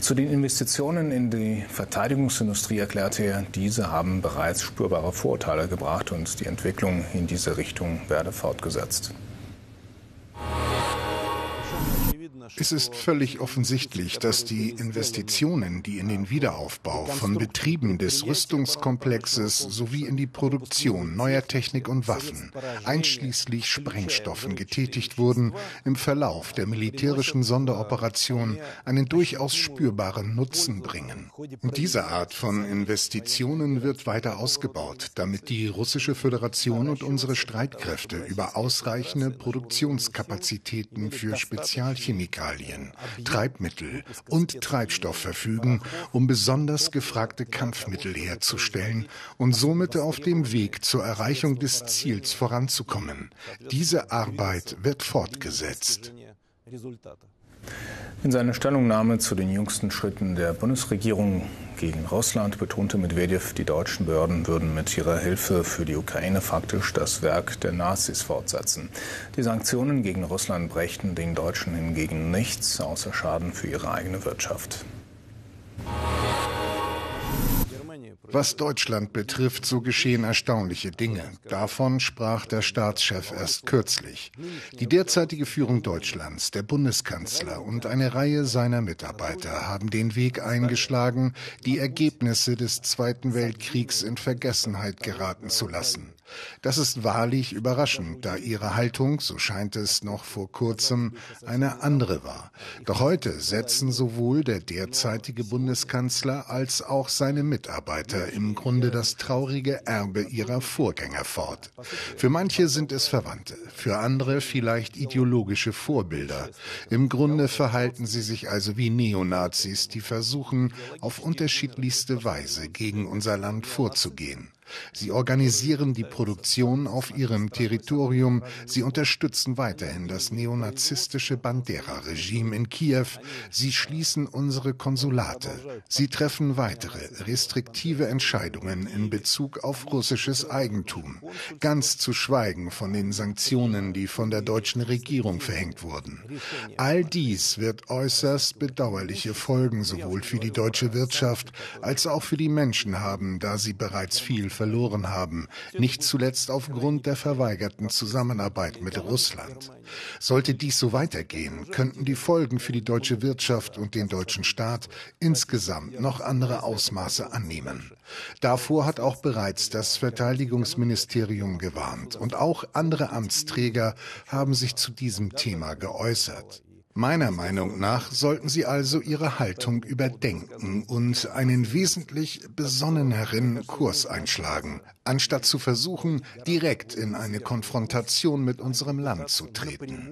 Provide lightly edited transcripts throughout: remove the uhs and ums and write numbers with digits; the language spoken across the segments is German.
Zu den Investitionen in die Verteidigungsindustrie erklärte er, diese haben bereits spürbare Vorteile gebracht und die Entwicklung in diese Richtung werde fortgesetzt. Es ist völlig offensichtlich, dass die Investitionen, die in den Wiederaufbau von Betrieben des Rüstungskomplexes sowie in die Produktion neuer Technik und Waffen, einschließlich Sprengstoffen, getätigt wurden, im Verlauf der militärischen Sonderoperation einen durchaus spürbaren Nutzen bringen. Diese Art von Investitionen wird weiter ausgebaut, damit die Russische Föderation und unsere Streitkräfte über ausreichende Produktionskapazitäten für Spezialchemikalien, Treibmittel und Treibstoff verfügen, um besonders gefragte Kampfmittel herzustellen und somit auf dem Weg zur Erreichung des Ziels voranzukommen. Diese Arbeit wird fortgesetzt. In seiner Stellungnahme zu den jüngsten Schritten der Bundesregierung gegen Russland betonte Medwedew, die deutschen Behörden würden mit ihrer Hilfe für die Ukraine faktisch das Werk der Nazis fortsetzen. Die Sanktionen gegen Russland brächten den Deutschen hingegen nichts außer Schaden für ihre eigene Wirtschaft. Was Deutschland betrifft, so geschehen erstaunliche Dinge. Davon sprach der Staatschef erst kürzlich. Die derzeitige Führung Deutschlands, der Bundeskanzler und eine Reihe seiner Mitarbeiter haben den Weg eingeschlagen, die Ergebnisse des Zweiten Weltkriegs in Vergessenheit geraten zu lassen. Das ist wahrlich überraschend, da ihre Haltung, so scheint es noch vor kurzem, eine andere war. Doch heute setzen sowohl der derzeitige Bundeskanzler als auch seine Mitarbeiter im Grunde das traurige Erbe ihrer Vorgänger fort. Für manche sind es Verwandte, für andere vielleicht ideologische Vorbilder. Im Grunde verhalten sie sich also wie Neonazis, die versuchen, auf unterschiedlichste Weise gegen unser Land vorzugehen. Sie organisieren die Produktion auf ihrem Territorium. Sie unterstützen weiterhin das neonazistische Bandera-Regime in Kiew. Sie schließen unsere Konsulate. Sie treffen weitere restriktive Entscheidungen in Bezug auf russisches Eigentum. Ganz zu schweigen von den Sanktionen, die von der deutschen Regierung verhängt wurden. All dies wird äußerst bedauerliche Folgen sowohl für die deutsche Wirtschaft als auch für die Menschen haben, da sie bereits viel verloren haben, nicht zuletzt aufgrund der verweigerten Zusammenarbeit mit Russland. Sollte dies so weitergehen, könnten die Folgen für die deutsche Wirtschaft und den deutschen Staat insgesamt noch andere Ausmaße annehmen. Davor hat auch bereits das Verteidigungsministerium gewarnt und auch andere Amtsträger haben sich zu diesem Thema geäußert. Meiner Meinung nach sollten Sie also Ihre Haltung überdenken und einen wesentlich besonneneren Kurs einschlagen, anstatt zu versuchen, direkt in eine Konfrontation mit unserem Land zu treten.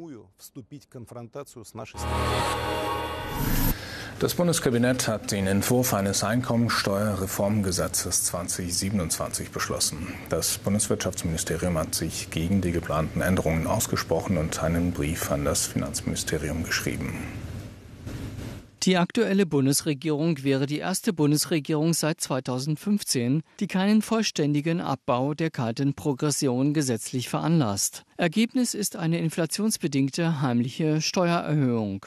Das Bundeskabinett hat den Entwurf eines Einkommensteuerreformgesetzes 2027 beschlossen. Das Bundeswirtschaftsministerium hat sich gegen die geplanten Änderungen ausgesprochen und einen Brief an das Finanzministerium geschrieben. Die aktuelle Bundesregierung wäre die erste Bundesregierung seit 2015, die keinen vollständigen Abbau der kalten Progression gesetzlich veranlasst. Ergebnis ist eine inflationsbedingte heimliche Steuererhöhung.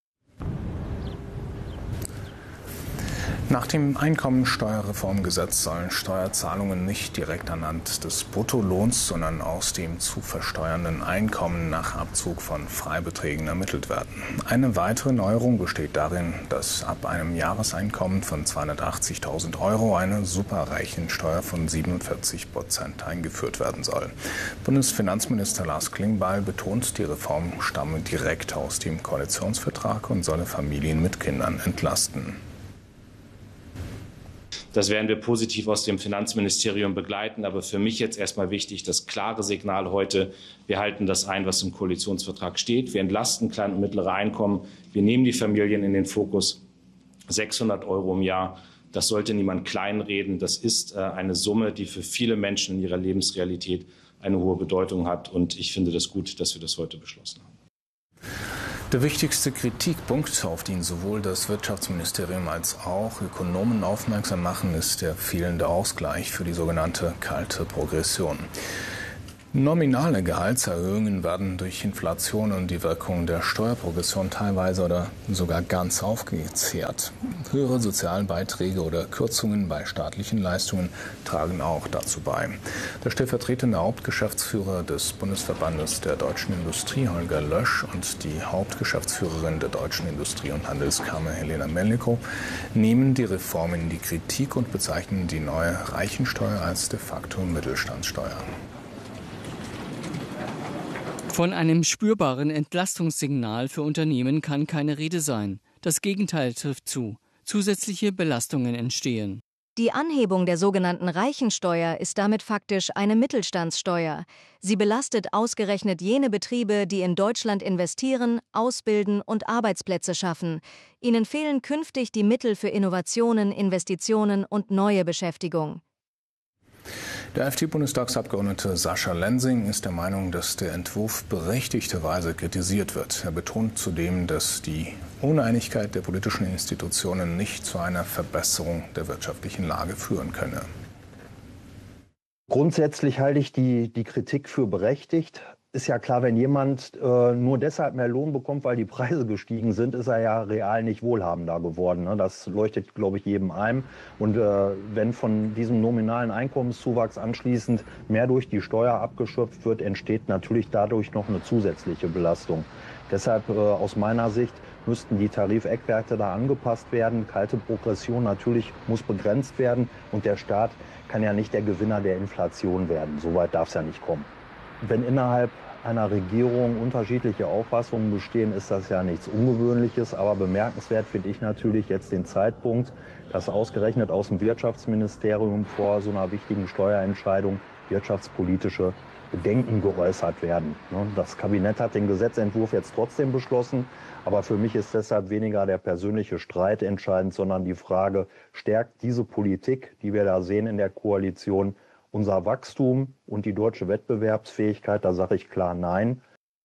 Nach dem Einkommensteuerreformgesetz sollen Steuerzahlungen nicht direkt anhand des Bruttolohns, sondern aus dem zu versteuernden Einkommen nach Abzug von Freibeträgen ermittelt werden. Eine weitere Neuerung besteht darin, dass ab einem Jahreseinkommen von 280.000 € eine Superreichensteuer von 47% eingeführt werden soll. Bundesfinanzminister Lars Klingbeil betont, die Reform stamme direkt aus dem Koalitionsvertrag und solle Familien mit Kindern entlasten. Das werden wir positiv aus dem Finanzministerium begleiten. Aber für mich jetzt erstmal wichtig, das klare Signal heute, wir halten das ein, was im Koalitionsvertrag steht. Wir entlasten kleine und mittlere Einkommen. Wir nehmen die Familien in den Fokus. 600 € im Jahr, das sollte niemand kleinreden. Das ist eine Summe, die für viele Menschen in ihrer Lebensrealität eine hohe Bedeutung hat. Und ich finde das gut, dass wir das heute beschlossen haben. Der wichtigste Kritikpunkt, auf den sowohl das Wirtschaftsministerium als auch Ökonomen aufmerksam machen, ist der fehlende Ausgleich für die sogenannte kalte Progression. Nominale Gehaltserhöhungen werden durch Inflation und die Wirkung der Steuerprogression teilweise oder sogar ganz aufgezehrt. Höhere Sozialbeiträge oder Kürzungen bei staatlichen Leistungen tragen auch dazu bei. Der stellvertretende Hauptgeschäftsführer des Bundesverbandes der Deutschen Industrie, Holger Lösch, und die Hauptgeschäftsführerin der Deutschen Industrie- und Handelskammer, Helena Melnikow, nehmen die Reform in die Kritik und bezeichnen die neue Reichensteuer als de facto Mittelstandssteuer. Von einem spürbaren Entlastungssignal für Unternehmen kann keine Rede sein. Das Gegenteil trifft zu. Zusätzliche Belastungen entstehen. Die Anhebung der sogenannten Reichensteuer ist damit faktisch eine Mittelstandssteuer. Sie belastet ausgerechnet jene Betriebe, die in Deutschland investieren, ausbilden und Arbeitsplätze schaffen. Ihnen fehlen künftig die Mittel für Innovationen, Investitionen und neue Beschäftigung. Der AfD-Bundestagsabgeordnete Sascha Lensing ist der Meinung, dass der Entwurf berechtigterweise kritisiert wird. Er betont zudem, dass die Uneinigkeit der politischen Institutionen nicht zu einer Verbesserung der wirtschaftlichen Lage führen könne. Grundsätzlich halte ich die Kritik für berechtigt. Ist ja klar, wenn jemand nur deshalb mehr Lohn bekommt, weil die Preise gestiegen sind, ist er ja real nicht wohlhabender geworden. Ne? Das leuchtet, glaube ich, jedem ein. Und wenn von diesem nominalen Einkommenszuwachs anschließend mehr durch die Steuer abgeschöpft wird, entsteht natürlich dadurch noch eine zusätzliche Belastung. Deshalb aus meiner Sicht müssten die Tarifeckwerte da angepasst werden. Kalte Progression natürlich muss begrenzt werden. Und der Staat kann ja nicht der Gewinner der Inflation werden. So weit darf es ja nicht kommen. Wenn innerhalb einer Regierung unterschiedliche Auffassungen bestehen, ist das ja nichts Ungewöhnliches. Aber bemerkenswert finde ich natürlich jetzt den Zeitpunkt, dass ausgerechnet aus dem Wirtschaftsministerium vor so einer wichtigen Steuerentscheidung wirtschaftspolitische Bedenken geäußert werden. Das Kabinett hat den Gesetzentwurf jetzt trotzdem beschlossen. Aber für mich ist deshalb weniger der persönliche Streit entscheidend, sondern die Frage, stärkt diese Politik, die wir da sehen in der Koalition, unser Wachstum und die deutsche Wettbewerbsfähigkeit? Da sage ich klar nein.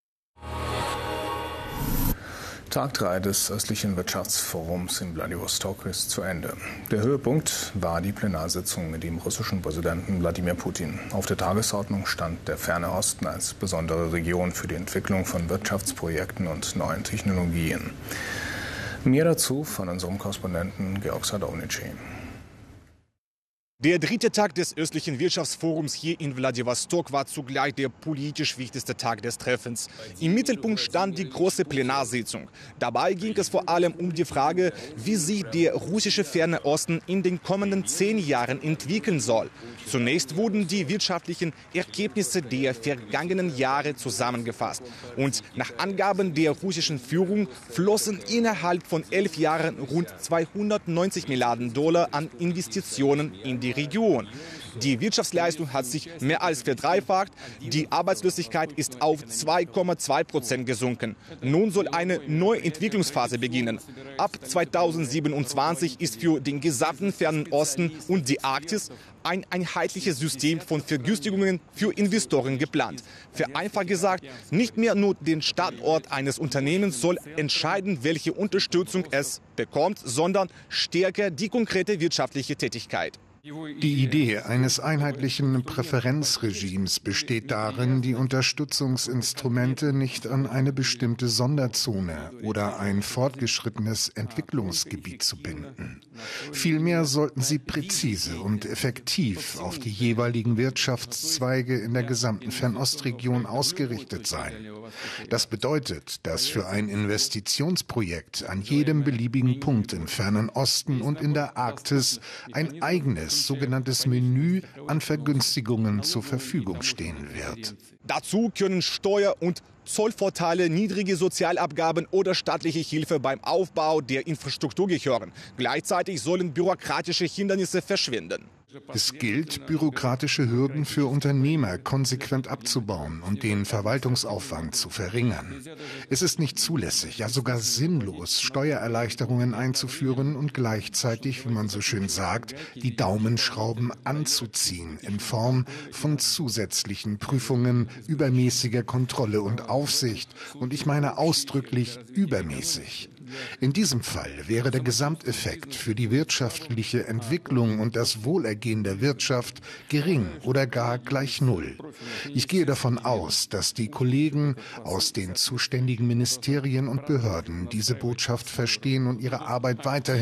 Tag 3 des östlichen Wirtschaftsforums in Wladiwostok ist zu Ende. Der Höhepunkt war die Plenarsitzung mit dem russischen Präsidenten Wladimir Putin. Auf der Tagesordnung stand der Ferne Osten als besondere Region für die Entwicklung von Wirtschaftsprojekten und neuen Technologien. Mehr dazu von unserem Korrespondenten Georg Sadownici. Der dritte Tag des östlichen Wirtschaftsforums hier in Wladiwostok war zugleich der politisch wichtigste Tag des Treffens. Im Mittelpunkt stand die große Plenarsitzung. Dabei ging es vor allem um die Frage, wie sich der russische Ferne Osten in den kommenden 10 Jahren entwickeln soll. Zunächst wurden die wirtschaftlichen Ergebnisse der vergangenen Jahre zusammengefasst. Und nach Angaben der russischen Führung flossen innerhalb von 11 Jahren rund 290 Milliarden Dollar an Investitionen in die Region. Die Wirtschaftsleistung hat sich mehr als verdreifacht. Die Arbeitslosigkeit ist auf 2,2% gesunken. Nun soll eine neue Entwicklungsphase beginnen. Ab 2027 ist für den gesamten Fernen Osten und die Arktis ein einheitliches System von Vergünstigungen für Investoren geplant. Vereinfacht gesagt, nicht mehr nur der Standort eines Unternehmens soll entscheiden, welche Unterstützung es bekommt, sondern stärker die konkrete wirtschaftliche Tätigkeit. Die Idee eines einheitlichen Präferenzregimes besteht darin, die Unterstützungsinstrumente nicht an eine bestimmte Sonderzone oder ein fortgeschrittenes Entwicklungsgebiet zu binden. Vielmehr sollten sie präzise und effektiv auf die jeweiligen Wirtschaftszweige in der gesamten Fernostregion ausgerichtet sein. Das bedeutet, dass für ein Investitionsprojekt an jedem beliebigen Punkt im Fernen Osten und in der Arktis ein eigenes sogenanntes Menü an Vergünstigungen zur Verfügung stehen wird. Dazu können Steuer- und Zollvorteile, niedrige Sozialabgaben oder staatliche Hilfe beim Aufbau der Infrastruktur gehören. Gleichzeitig sollen bürokratische Hindernisse verschwinden. Es gilt, bürokratische Hürden für Unternehmer konsequent abzubauen und den Verwaltungsaufwand zu verringern. Es ist nicht zulässig, ja sogar sinnlos, Steuererleichterungen einzuführen und gleichzeitig, wie man so schön sagt, die Daumenschrauben anzuziehen in Form von zusätzlichen Prüfungen, übermäßiger Kontrolle und Aufsicht. Und ich meine ausdrücklich übermäßig. In diesem Fall wäre der Gesamteffekt für die wirtschaftliche Entwicklung und das Wohlergehen der Wirtschaft gering oder gar gleich null. Ich gehe davon aus, dass die Kollegen aus den zuständigen Ministerien und Behörden diese Botschaft verstehen und ihre Arbeit weiterhin